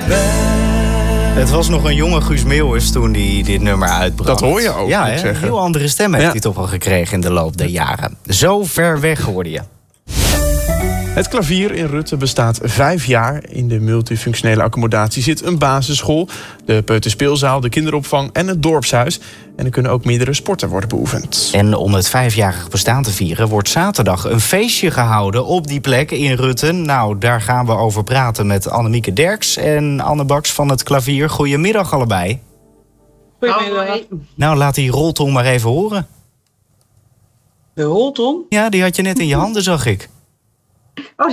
Het was nog een jonge Guus Meeuwis toen hij dit nummer uitbracht. Dat hoor je ook, Ja, moet ik zeggen. Een heel andere stem heeft hij toch wel gekregen in de loop der jaren. Zo ver weg hoorde je. Het klavier in Rutten bestaat 5 jaar. In de multifunctionele accommodatie zit een basisschool, de peuterspeelzaal, de kinderopvang en het dorpshuis. En er kunnen ook meerdere sporten worden beoefend. En om het 5-jarig bestaan te vieren wordt zaterdag een feestje gehouden op die plek in Rutten. Nou, daar gaan we over praten met Annemieke Derks en Anne Baks van het klavier. Goedemiddag allebei. Goedemiddag. Nou, laat die rolton maar even horen. De rolton? Ja, die had je net in je handen, zag ik. Oh.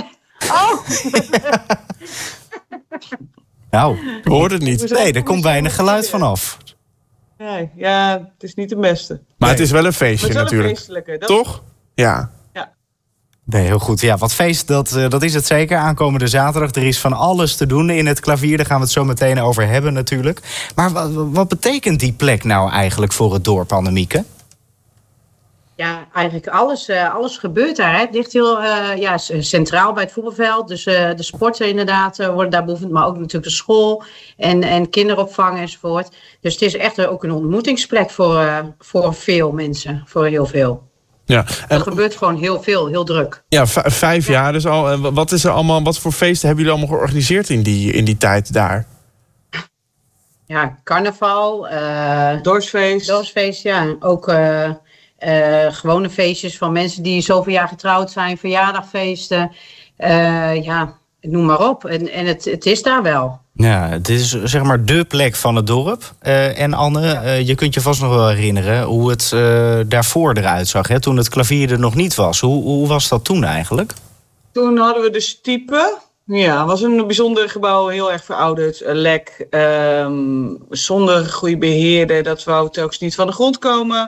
Nou, Ik hoorde het niet. nee, er komt weinig geluid vanaf. Nee, ja, het is niet de beste. Maar het is wel een feestje Maar het is wel een natuurlijk. feestelijke. Dat... Toch? Ja. Nee, heel goed. Ja, wat feest, dat is het zeker. Aankomende zaterdag. Er is van alles te doen in het klavier. Daar gaan we het zo meteen over hebben natuurlijk. Maar wat betekent die plek nou eigenlijk voor het dorp, Annemieke? Ja, eigenlijk alles gebeurt daar. Hè. Het ligt heel centraal bij het voetbalveld. Dus de sporten inderdaad worden daar beoefend. Maar ook natuurlijk de school en kinderopvang enzovoort. Dus het is echt ook een ontmoetingsplek voor veel mensen. Voor heel veel. Ja. Er gebeurt gewoon heel veel, heel druk. Ja, 5 jaar dus al. En wat is er allemaal? Wat voor feesten hebben jullie allemaal georganiseerd in die tijd daar? Ja, carnaval. Dorpsfeest, ja. Ook gewone feestjes van mensen die zoveel jaar getrouwd zijn. Verjaardagfeesten. Noem maar op. En het is daar wel. Ja, het is zeg maar dé plek van het dorp. En Anne, je kunt je vast nog wel herinneren hoe het daarvoor eruit zag. Hè? Toen het klavier er nog niet was. Hoe was dat toen eigenlijk? Toen hadden we de Stiepe. Ja, het was een bijzonder gebouw, heel erg verouderd. Lek, zonder goede beheerder. Dat wou telkens niet van de grond komen.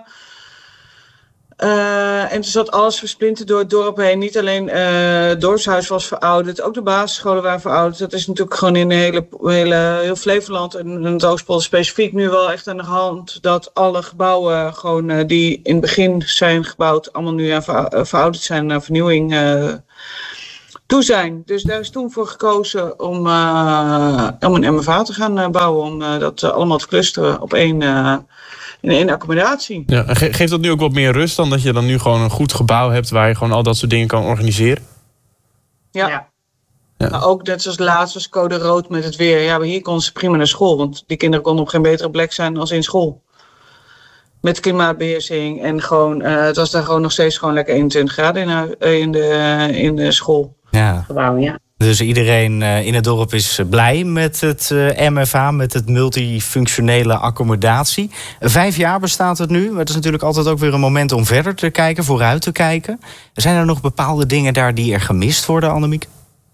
En toen zat alles versplinterd door het dorp heen. Niet alleen het dorpshuis was verouderd, ook de basisscholen waren verouderd. Dat is natuurlijk gewoon in heel Flevoland en het Oostpolder specifiek nu wel echt aan de hand. Dat alle gebouwen gewoon die in het begin zijn gebouwd, allemaal nu verouderd zijn en naar vernieuwing toe zijn. Dus daar is toen voor gekozen om een MFA te gaan bouwen. Om dat allemaal te clusteren op in één accommodatie. Ja, en geeft dat nu ook wat meer rust dan dat je dan nu gewoon een goed gebouw hebt waar je gewoon al dat soort dingen kan organiseren? Ja. Maar ook net zoals laatst was code rood met het weer. Ja, maar hier konden ze prima naar school, want die kinderen konden op geen betere plek zijn als in school. Met klimaatbeheersing en gewoon, het was daar gewoon nog steeds gewoon lekker 21 graden in de school. Ja. Gebouw, ja. Dus iedereen in het dorp is blij met het MFA, met het multifunctionele accommodatie. 5 jaar bestaat het nu. Het is natuurlijk altijd ook weer een moment om verder te kijken, vooruit te kijken. Zijn er nog bepaalde dingen daar die er gemist worden, Annemieke?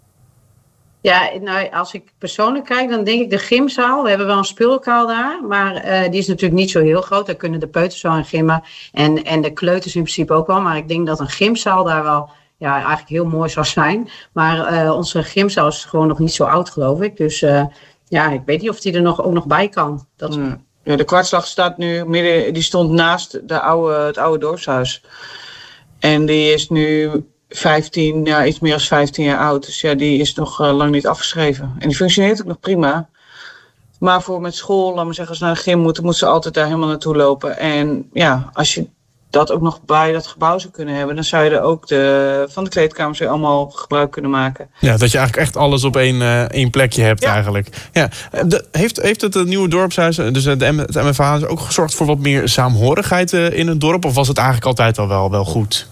Ja, nou, als ik persoonlijk kijk, dan denk ik de gymzaal. We hebben wel een speellokaal daar, maar die is natuurlijk niet zo heel groot. Daar kunnen de peuters wel in gymmen en de kleuters in principe ook wel. Maar ik denk dat een gymzaal daar wel eigenlijk heel mooi zou zijn. Maar onze gymzaal is gewoon nog niet zo oud, geloof ik. Dus ik weet niet of die er ook nog bij kan. Ja, de kwartslag staat nu midden, die stond naast het oude dorpshuis. En die is nu 15, iets meer dan 15 jaar oud. Dus ja, die is nog lang niet afgeschreven. En die functioneert ook nog prima. Maar voor met school, laat maar zeggen, als ze naar de gym moeten ze altijd daar helemaal naartoe lopen. En ja, als je dat ook nog bij dat gebouw zou kunnen hebben, dan zou je er ook van de kleedkamers weer allemaal gebruik kunnen maken. Ja, dat je eigenlijk echt alles op één plekje hebt eigenlijk. Ja. Heeft het nieuwe dorpshuis, dus het MFA, ook gezorgd voor wat meer saamhorigheid in het dorp? Of was het eigenlijk altijd al wel goed?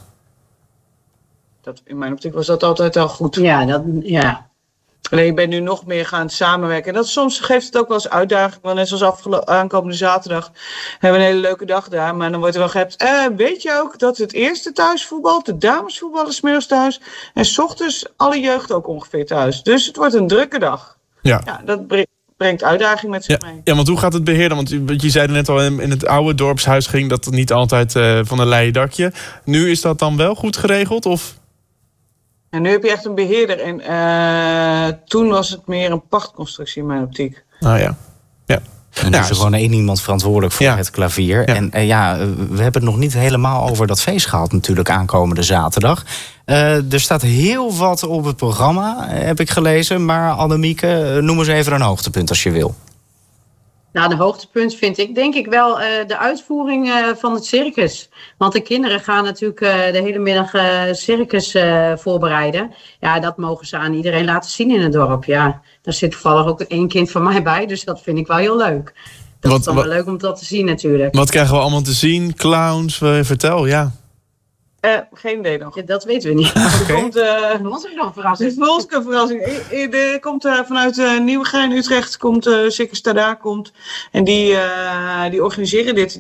In mijn optiek was dat altijd al goed. Ja. Alleen je bent nu nog meer gaan samenwerken. En soms geeft het ook wel eens uitdaging. Want net zoals aankomende zaterdag hebben we een hele leuke dag daar. Maar dan wordt er wel gehept. Weet je ook dat het eerste thuisvoetbal, de damesvoetbal is 's middags thuis. En 's ochtends alle jeugd ook ongeveer thuis. Dus het wordt een drukke dag. Ja, dat brengt uitdaging met zich mee. Ja, want hoe gaat het beheer dan? Want je zei net al, in het oude dorpshuis ging dat niet altijd van een leien dakje. Nu is dat dan wel goed geregeld? Of? En nu heb je echt een beheerder. En toen was het meer een pachtconstructie in mijn optiek. Ah ja. En er is er gewoon 1 iemand verantwoordelijk voor het klavier. Ja. En we hebben het nog niet helemaal over dat feest gehad natuurlijk aankomende zaterdag. Er staat heel wat op het programma, heb ik gelezen. Maar Annemieke, noem eens even een hoogtepunt als je wil. Nou, de hoogtepunt vind ik denk ik wel de uitvoering van het circus. Want de kinderen gaan natuurlijk de hele middag circus voorbereiden. Ja, dat mogen ze aan iedereen laten zien in het dorp. Ja, daar zit toevallig ook 1 kind van mij bij, dus dat vind ik wel heel leuk. Dat is dan wel leuk om dat te zien natuurlijk. Wat krijgen we allemaal te zien? Clowns, vertel, ja. Geen idee nog. Ja, dat weten we niet. Er komt voor ons ook nog een verrassing. voor ons een verrassing. Er komt vanuit Nieuwegein, Utrecht, komt Circus Tada komt. En die organiseren dit,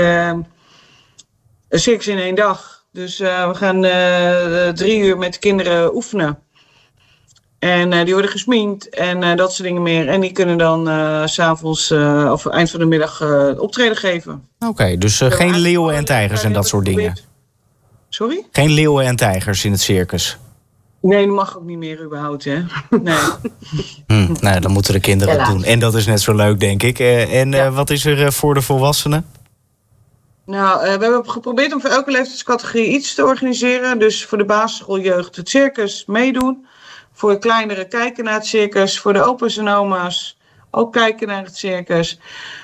circus in 1 dag. Dus we gaan 3 uur met de kinderen oefenen. En die worden gesminkt en dat soort dingen meer. En die kunnen dan 's avonds of eind van de middag optreden geven. Oké, dus geen leeuwen en tijgers en dat soort dingen. Sorry? Geen leeuwen en tijgers in het circus. Nee, dat mag ook niet meer überhaupt, hè? Nee. Nou, dan moeten de kinderen het doen. En dat is net zo leuk, denk ik. Wat is er voor de volwassenen? Nou, we hebben geprobeerd om voor elke leeftijdscategorie iets te organiseren. Dus voor de basisschooljeugd het circus meedoen. Voor de kleinere kijken naar het circus. Voor de opa's en oma's ook kijken naar het circus.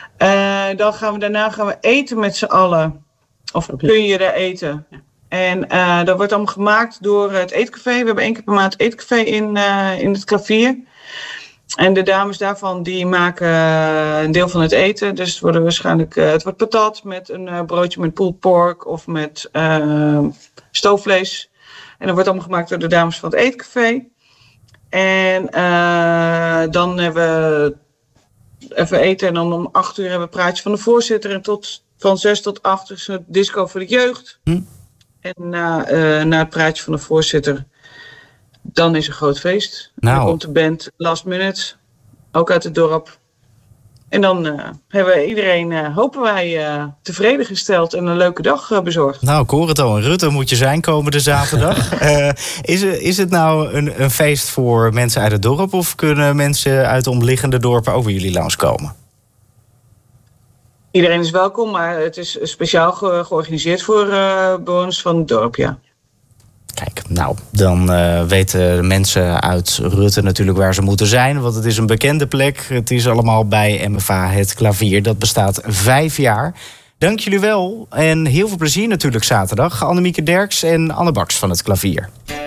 Daarna gaan we eten met z'n allen. Of kun je daar eten? Ja. En dat wordt allemaal gemaakt door het eetcafé. We hebben 1 keer per maand eetcafé in het klavier. En de dames daarvan die maken een deel van het eten. Dus het wordt patat met een broodje met pulled pork of met stoofvlees. En dat wordt allemaal gemaakt door de dames van het eetcafé. En dan hebben we even eten en dan om 8 uur hebben we een praatje van de voorzitter. En van 6 tot 8 is het disco voor de jeugd. En na het praatje van de voorzitter, dan is een groot feest. Nou. Dan komt de band Last Minute, ook uit het dorp. En dan hebben we iedereen, hopen wij, tevreden gesteld en een leuke dag bezorgd. Nou, Corento en Rutte moet je zijn komende zaterdag. Is het nou een feest voor mensen uit het dorp of kunnen mensen uit de omliggende dorpen over jullie langskomen? Iedereen is welkom, maar het is speciaal georganiseerd voor bewoners van het dorp, ja. Kijk, nou, dan weten de mensen uit Rutte natuurlijk waar ze moeten zijn. Want het is een bekende plek. Het is allemaal bij MFA Het Klavier. Dat bestaat 5 jaar. Dank jullie wel en heel veel plezier natuurlijk zaterdag. Annemieke Derks en Anne Baks van Het Klavier.